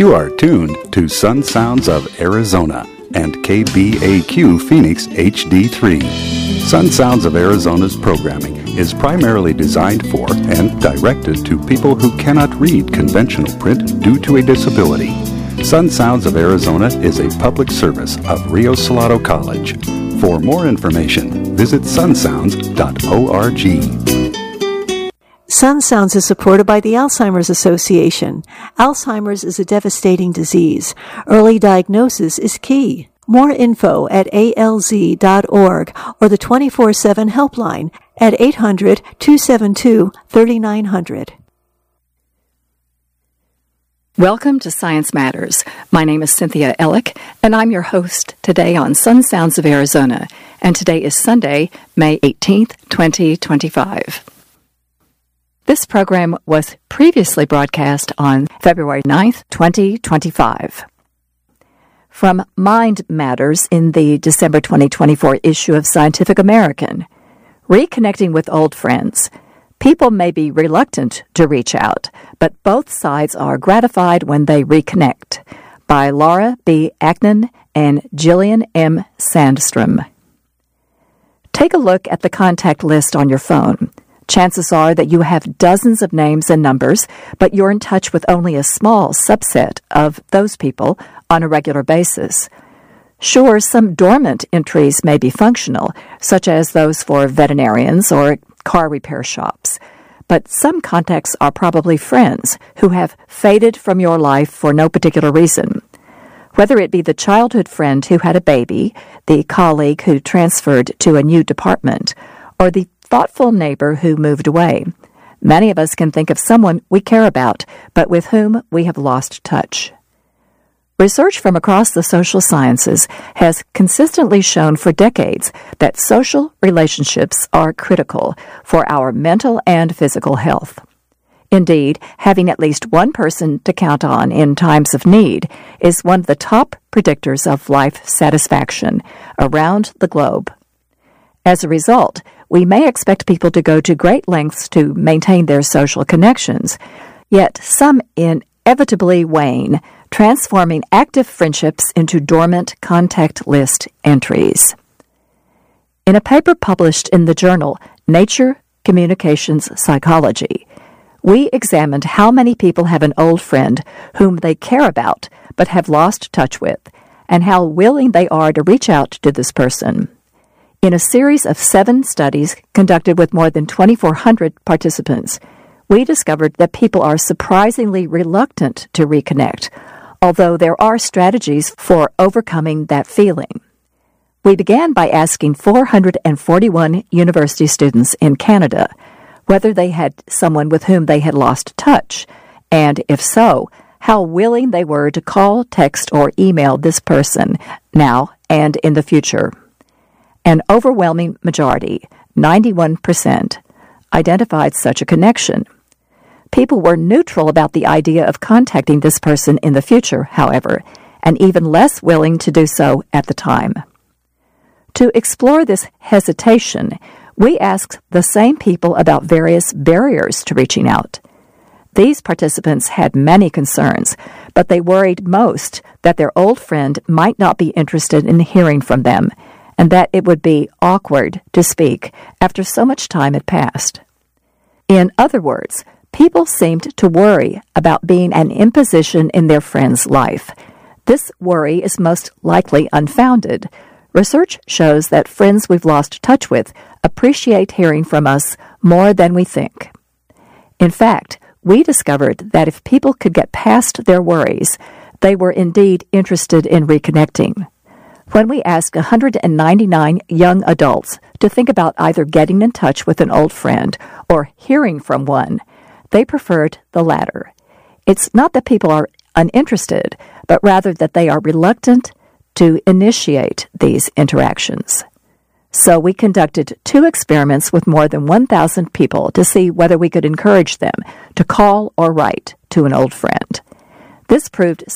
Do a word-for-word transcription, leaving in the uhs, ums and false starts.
You are tuned to Sun Sounds of Arizona and K B A Q Phoenix H D three. Sun Sounds of Arizona's programming is primarily designed for and directed to people who cannot read conventional print due to a disability. Sun Sounds of Arizona is a public service of Rio Salado College. For more information, visit sun sounds dot org. Sun Sounds is supported by the Alzheimer's Association. Alzheimer's is a devastating disease. Early diagnosis is key. More info at A L Z dot org or the twenty-four seven helpline at eight hundred, two seven two, three nine zero zero. Welcome to Science Matters. My name is Cynthia Ellick, and I'm your host today on Sun Sounds of Arizona. And today is Sunday, May eighteenth, twenty twenty-five. This program was previously broadcast on February ninth, twenty twenty-five. From Mind Matters in the December twenty twenty-four issue of Scientific American, Reconnecting with Old Friends. People may be reluctant to reach out, but both sides are gratified when they reconnect, by Laura B. Agnon and Jillian M. Sandstrom. Take a look at the contact list on your phone. Chances are that you have dozens of names and numbers, but you're in touch with only a small subset of those people on a regular basis. Sure, some dormant entries may be functional, such as those for veterinarians or car repair shops, but some contacts are probably friends who have faded from your life for no particular reason. Whether it be the childhood friend who had a baby, the colleague who transferred to a new department, or the thoughtful neighbor who moved away. Many of us can think of someone we care about, but with whom we have lost touch. Research from across the social sciences has consistently shown for decades that social relationships are critical for our mental and physical health. Indeed, having at least one person to count on in times of need is one of the top predictors of life satisfaction around the globe. As a result, we may expect people to go to great lengths to maintain their social connections, yet some inevitably wane, transforming active friendships into dormant contact list entries. In a paper published in the journal Nature Communications Psychology, we examined how many people have an old friend whom they care about but have lost touch with, and how willing they are to reach out to this person. In a series of seven studies conducted with more than twenty-four hundred participants, we discovered that people are surprisingly reluctant to reconnect, although there are strategies for overcoming that feeling. We began by asking four hundred forty-one university students in Canada whether they had someone with whom they had lost touch, and if so, how willing they were to call, text, or email this person now and in the future. An overwhelming majority, ninety-one percent, identified such a connection. People were neutral about the idea of contacting this person in the future, however, and even less willing to do so at the time. To explore this hesitation, we asked the same people about various barriers to reaching out. These participants had many concerns, but they worried most that their old friend might not be interested in hearing from them, and that it would be awkward to speak after so much time had passed. In other words, people seemed to worry about being an imposition in their friend's life. This worry is most likely unfounded. Research shows that friends we've lost touch with appreciate hearing from us more than we think. In fact, we discovered that if people could get past their worries, they were indeed interested in reconnecting. When we asked one hundred ninety-nine young adults to think about either getting in touch with an old friend or hearing from one, they preferred the latter. It's not that people are uninterested, but rather that they are reluctant to initiate these interactions. So we conducted two experiments with more than one thousand people to see whether we could encourage them to call or write to an old friend. This proved